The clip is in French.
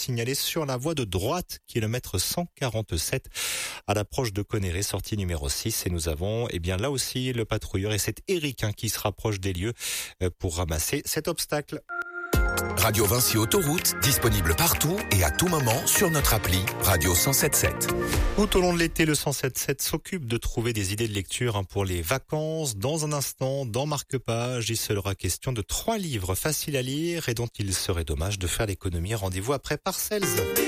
signalé sur la voie de droite, kilomètre 147, à l'approche de Conneré, sortie numéro 6. Et nous avons, là aussi, le patrouilleur, et c'est Eric qui se rapproche des lieux pour ramasser cet obstacle. Radio Vinci Autoroute, disponible partout et à tout moment sur notre appli Radio 107.7. Tout au long de l'été, le 107.7 s'occupe de trouver des idées de lecture pour les vacances. Dans un instant, dans Marque-Page, il sera question de 3 livres faciles à lire et dont il serait dommage de faire l'économie. Rendez-vous après Parcelles.